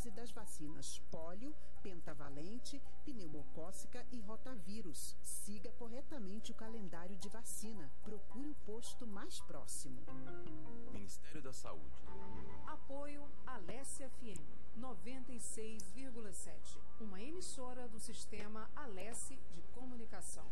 dose das vacinas pólio, pentavalente, pneumocócica e rotavírus. Siga corretamente o calendário de vacina. Procure o posto mais próximo. Ministério da Saúde. Apoio Alesse FM 96,7. Uma emissora do sistema Alesse de Comunicação.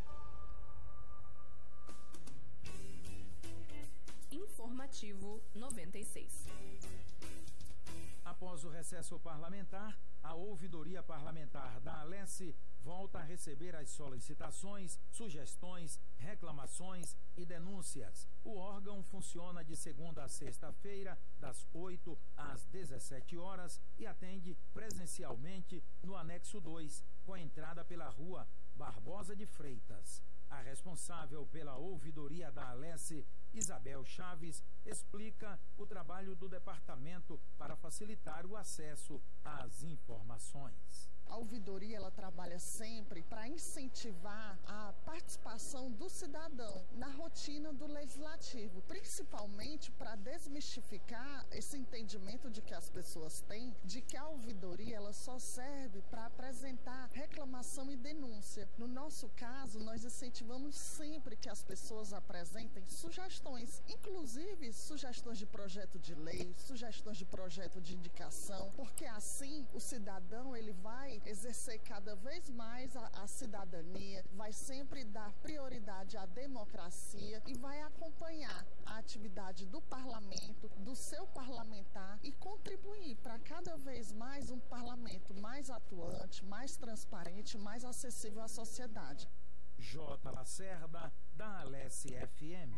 Informativo 96. Após o recesso parlamentar, a Ouvidoria Parlamentar da Alesse volta a receber as solicitações, sugestões, reclamações e denúncias. O órgão funciona de segunda a sexta-feira, das 8 às 17 horas e atende presencialmente no anexo 2, com a entrada pela rua Barbosa de Freitas. A responsável pela ouvidoria da Alesse, Isabel Chaves, explica o trabalho do departamento para facilitar o acesso às informações. A ouvidoria ela trabalha sempre para incentivar a participação do cidadão na rotina do legislativo, principalmente para desmistificar esse entendimento de que as pessoas têm de que a ouvidoria ela só serve para apresentar reclamação e denúncia. No nosso caso, nós incentivamos sempre que as pessoas apresentem sugestões, inclusive sugestões de projeto de lei, sugestões de projeto de indicação, porque assim o cidadão ele vai exercer cada vez mais a cidadania, vai sempre dar prioridade à democracia e vai acompanhar a atividade do parlamento, do seu parlamentar e contribuir para cada vez mais um parlamento mais atuante, mais transparente, mais acessível à sociedade. J. Lacerda, da Alesse FM.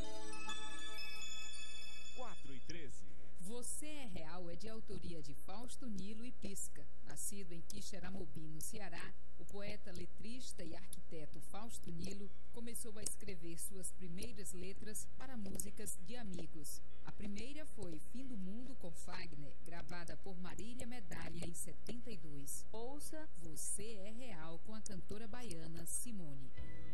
4:13. Você é Real é de autoria de Fausto Nilo e Pisca. Nascido em Quixeramobim, no Ceará, o poeta, letrista e arquiteto Fausto Nilo começou a escrever suas primeiras letras para músicas de amigos. A primeira foi Fim do Mundo com Fagner, gravada por Marília Medalha em 72. Ouça Você é Real com a cantora baiana Simone.